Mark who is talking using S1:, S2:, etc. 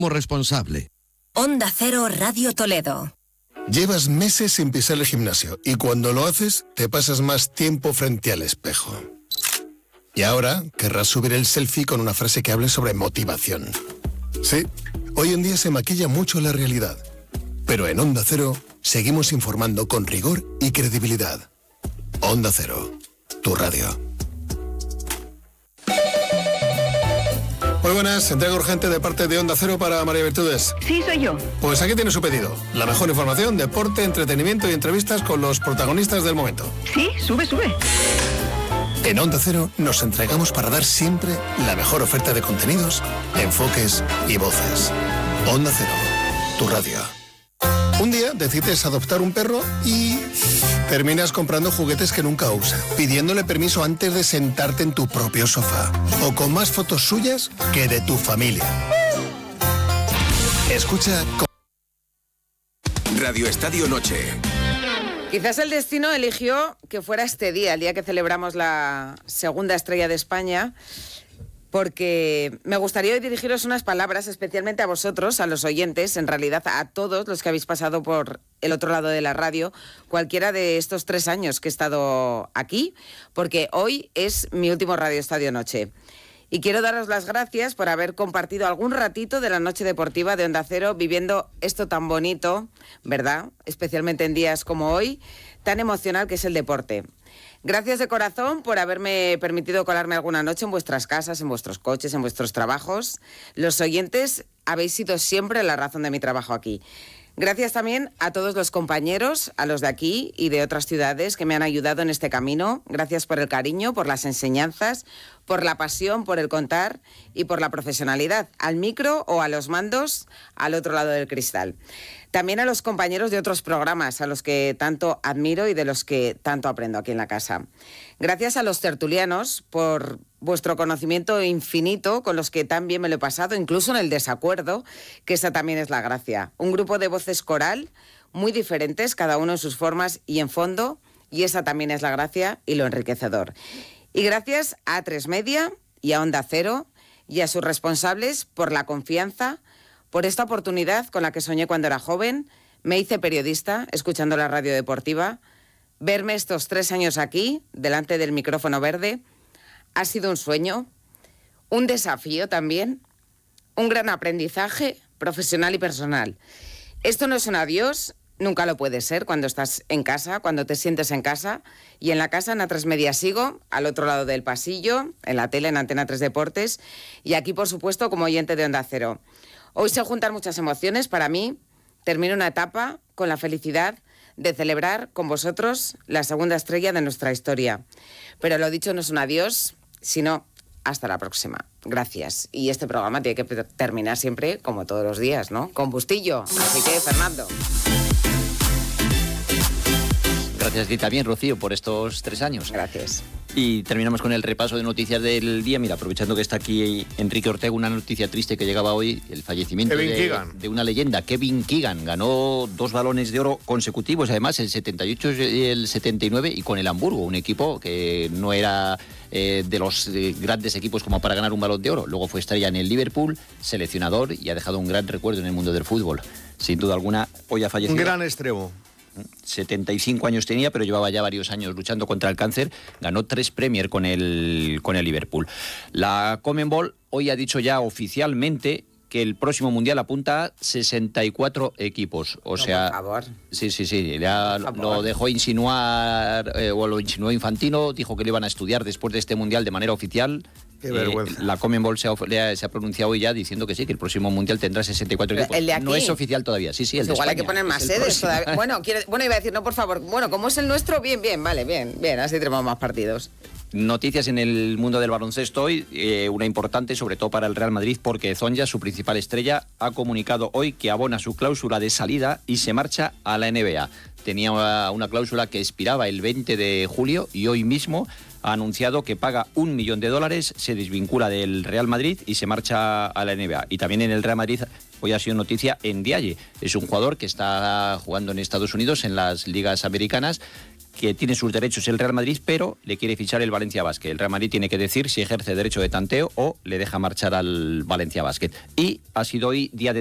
S1: responsable.
S2: Onda Cero Radio Toledo.
S3: Llevas meses sin pisar el gimnasio y cuando lo haces te pasas más tiempo frente al espejo. Y ahora querrás subir el selfie con una frase que hable sobre motivación. Sí, hoy en día se maquilla mucho la realidad, pero en Onda Cero seguimos informando con rigor y credibilidad. Onda Cero, tu radio. Muy buenas, entrega urgente de parte de Onda Cero para María Virtudes.
S4: Sí, soy yo.
S3: Pues aquí tiene su pedido. La mejor información, deporte, entretenimiento y entrevistas con los protagonistas del momento.
S4: Sí, sube.
S3: En Onda Cero nos entregamos para dar siempre la mejor oferta de contenidos, enfoques y voces. Onda Cero, tu radio. Un día decides adoptar un perro y terminas comprando juguetes que nunca usa, pidiéndole permiso antes de sentarte en tu propio sofá, o con más fotos suyas que de tu familia. Escucha
S5: Radio Estadio Noche.
S6: Quizás el destino eligió que fuera este día, el día que celebramos la segunda estrella de España, porque me gustaría hoy dirigiros unas palabras especialmente a vosotros, a los oyentes, en realidad a todos los que habéis pasado por el otro lado de la radio, cualquiera de estos 3 años que he estado aquí, porque hoy es mi último Radio Estadio Noche. Y quiero daros las gracias por haber compartido algún ratito de la noche deportiva de Onda Cero, viviendo esto tan bonito, ¿verdad? Especialmente en días como hoy, tan emocional que es el deporte. Gracias de corazón por haberme permitido colarme alguna noche en vuestras casas, en vuestros coches, en vuestros trabajos. Los oyentes habéis sido siempre la razón de mi trabajo aquí. Gracias también a todos los compañeros, a los de aquí y de otras ciudades que me han ayudado en este camino. Gracias por el cariño, por las enseñanzas, por la pasión, por el contar y por la profesionalidad, al micro o a los mandos al otro lado del cristal. También a los compañeros de otros programas, a los que tanto admiro y de los que tanto aprendo aquí en la casa. Gracias a los tertulianos por vuestro conocimiento infinito, con los que tan bien me lo he pasado, incluso en el desacuerdo, que esa también es la gracia. Un grupo de voces coral, muy diferentes, cada uno en sus formas y en fondo, y esa también es la gracia y lo enriquecedor. Y gracias a A3 Media y a Onda Cero y a sus responsables por la confianza, por esta oportunidad con la que soñé cuando era joven, me hice periodista escuchando la radio deportiva. Verme estos 3 años aquí, delante del micrófono verde, ha sido un sueño, un desafío también, un gran aprendizaje profesional y personal. Esto no es un adiós, nunca lo puede ser cuando estás en casa, cuando te sientes en casa. Y en la casa, en A3 Media sigo, al otro lado del pasillo, en la tele, en Antena 3 Deportes, y aquí, por supuesto, como oyente de Onda Cero. Hoy se juntan muchas emociones para mí. Termino una etapa con la felicidad de celebrar con vosotros la segunda estrella de nuestra historia. Pero lo dicho, no es un adiós, sino hasta la próxima. Gracias. Y este programa tiene que terminar siempre, como todos los días, ¿no? Con Bustillo. Así que, Fernando.
S7: Gracias a ti también, Rocío, por estos 3 años.
S6: Gracias.
S7: Y terminamos con el repaso de noticias del día. Mira, aprovechando que está aquí Enrique Ortega, una noticia triste que llegaba hoy, el fallecimiento de una leyenda. Kevin Keegan ganó 2 balones de oro consecutivos, además el 78 y el 79, y con el Hamburgo, un equipo que no era de los grandes equipos como para ganar un balón de oro. Luego fue estrella en el Liverpool, seleccionador, y ha dejado un gran recuerdo en el mundo del fútbol. Sin duda alguna, hoy ha fallecido.
S8: Un gran extremo.
S7: 75 años tenía, pero llevaba ya varios años luchando contra el cáncer. Ganó 3 Premier con el Liverpool. La CONMEBOL hoy ha dicho ya oficialmente que el próximo Mundial apunta a 64 equipos. O sea,
S6: por favor.
S7: Sí. Ya lo dejó insinuar, o lo insinuó Infantino, dijo que lo iban a estudiar después de este Mundial de manera oficial.
S8: Qué vergüenza.
S7: La CONMEBOL se ha pronunciado hoy ya diciendo que sí, que el próximo Mundial tendrá 64 equipos.
S6: ¿El de aquí?
S7: No es oficial todavía. Sí, el de
S6: igual
S7: España.
S6: Hay que poner más sedes todavía. Bueno, iba a decir, no, por favor. Bueno, como es el nuestro, bien, vale, bien. Así tenemos más partidos.
S7: Noticias en el mundo del baloncesto hoy, una importante sobre todo para el Real Madrid, porque Zonja, su principal estrella, ha comunicado hoy que abona su cláusula de salida y se marcha a la NBA. Tenía una cláusula que expiraba el 20 de julio y hoy mismo ha anunciado que paga $1 millón, se desvincula del Real Madrid y se marcha a la NBA. Y también en el Real Madrid hoy ha sido noticia Ndiaye. Es un jugador que está jugando en Estados Unidos en las ligas americanas, que tiene sus derechos el Real Madrid, pero le quiere fichar el Valencia Basket. El Real Madrid tiene que decir si ejerce derecho de tanteo o le deja marchar al Valencia Basket. Y ha sido hoy día de